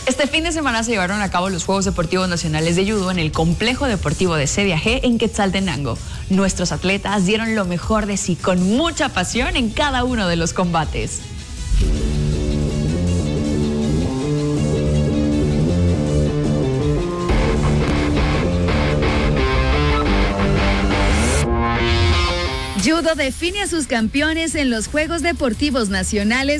Este fin de semana se llevaron a cabo los Juegos Deportivos Nacionales de Judo en el Complejo Deportivo de CDAG en Quetzaltenango. Nuestros atletas dieron lo mejor de sí con mucha pasión en cada uno de los combates. Judo define a sus campeones en los Juegos Deportivos Nacionales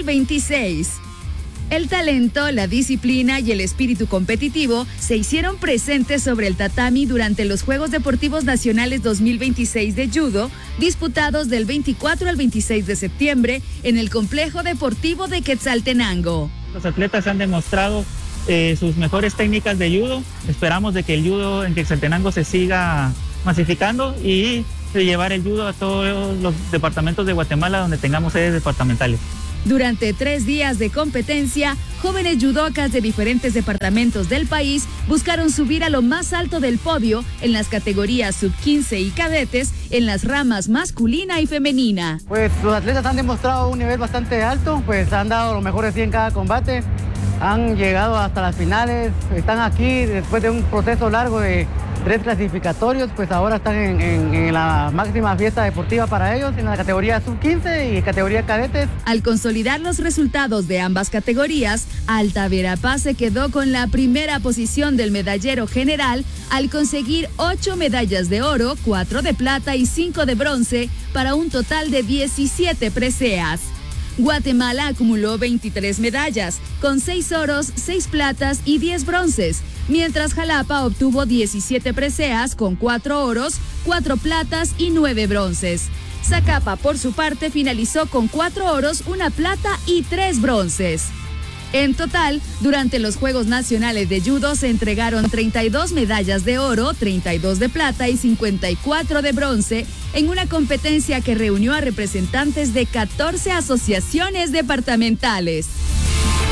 2026. El talento, la disciplina y el espíritu competitivo se hicieron presentes sobre el tatami durante los Juegos Deportivos Nacionales 2026 de Judo, disputados del 24 al 26 de septiembre en el Complejo Deportivo de Quetzaltenango. Los atletas han demostrado sus mejores técnicas de judo. Esperamos de que el judo en Quetzaltenango se siga masificando y de llevar el judo a todos los departamentos de Guatemala donde tengamos sedes departamentales. Durante 3 días de competencia, jóvenes judocas de diferentes departamentos del país buscaron subir a lo más alto del podio en las categorías sub-15 y cadetes en las ramas masculina y femenina. Pues los atletas han demostrado un nivel bastante alto, pues han dado lo mejor de sí en cada combate, han llegado hasta las finales, están aquí después de un proceso largo de 3 clasificatorios, pues ahora están en la máxima fiesta deportiva para ellos, en la categoría sub-15 y categoría cadetes. Al consolidar los resultados de ambas categorías, Alta Verapaz se quedó con la primera posición del medallero general al conseguir 8 medallas de oro, 4 de plata y 5 de bronce, para un total de 17 preseas. Guatemala acumuló 23 medallas, con 6 oros, 6 platas y 10 bronces, mientras Jalapa obtuvo 17 preseas con 4 oros, 4 platas y 9 bronces. Zacapa, por su parte, finalizó con 4 oros, 1 plata y 3 bronces. En total, durante los Juegos Nacionales de Judo se entregaron 32 medallas de oro, 32 de plata y 54 de bronce en una competencia que reunió a representantes de 14 asociaciones departamentales.